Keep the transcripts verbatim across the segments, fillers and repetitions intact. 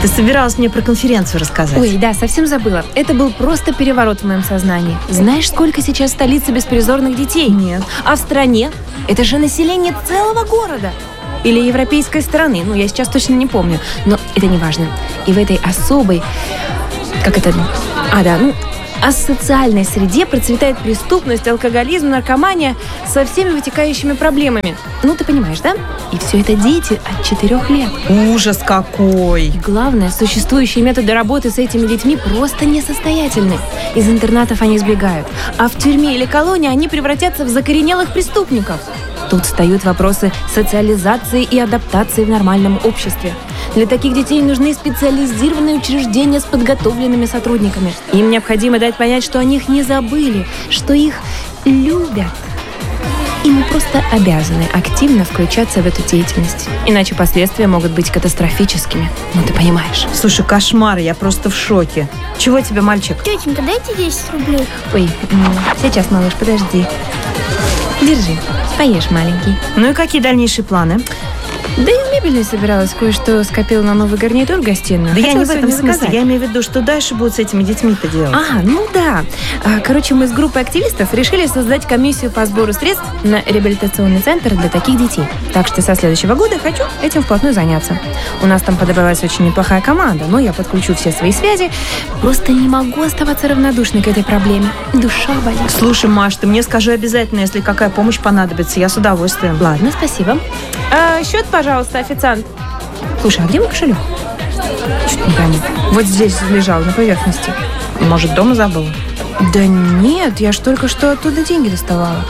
Ты собиралась мне про конференцию рассказать. Ой, да, совсем забыла. Это был просто переворот в моем сознании. Знаешь, сколько сейчас в столице беспризорных детей? Нет. А в стране? Это же население целого города. Или европейской страны. Ну, я сейчас точно не помню. Но это не важно. И в этой особой... Как это? А, да, ну... асоциальной среде процветает преступность, алкоголизм, наркомания со всеми вытекающими проблемами. Ну, ты понимаешь, да? И все это дети от четырех лет. Ужас какой! И главное, существующие методы работы с этими детьми просто несостоятельны. Из интернатов они сбегают, а в тюрьме или колонии они превратятся в закоренелых преступников. Тут встают вопросы социализации и адаптации в нормальном обществе. Для таких детей нужны специализированные учреждения с подготовленными сотрудниками. Им необходимо дать понять, что о них не забыли, что их любят. И мы просто обязаны активно включаться в эту деятельность. Иначе последствия могут быть катастрофическими. Ну, ты понимаешь. Слушай, кошмар, я просто в шоке. Чего тебе, мальчик? Тетенька, дайте десять рублей. Ой, сейчас, малыш, подожди. Держи, поешь, маленький. Ну и какие дальнейшие планы? Да и в мебельной собиралась, кое-что скопила на новый гарнитур в гостиную. Да я Хотела не в этом сегодня смысле. заказать. Я имею в виду, что дальше будут с этими детьми-то делать. А, ну да. А, Короче, мы с группой активистов решили создать комиссию по сбору средств на реабилитационный центр для таких детей. Так что со следующего года хочу этим вплотную заняться. У нас там подобралась очень неплохая команда, но я подключу все свои связи. Просто не могу оставаться равнодушной к этой проблеме. Душа болит. Слушай, Маш, ты мне скажи обязательно, если какая помощь понадобится. Я с удовольствием. Ладно, спасибо. А, счет, пожалуйста, официант. Слушай, а где мой кошелек? Чуть не пойму. Вот здесь лежал, на поверхности. Может, дома забыла? Да нет, я ж только что оттуда деньги доставала.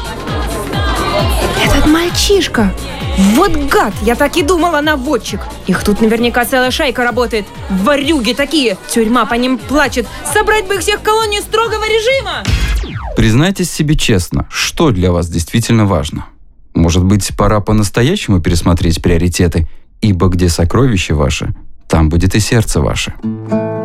Этот мальчишка! Вот гад! Я так и думала, наводчик! Их тут наверняка целая шайка работает. Ворюги такие! Тюрьма по ним плачет. Собрать бы их всех в колонию строгого режима! Признайтесь себе честно, что для вас действительно важно? Может быть, пора по-настоящему пересмотреть приоритеты, ибо где сокровища ваши, там будет и сердце ваше.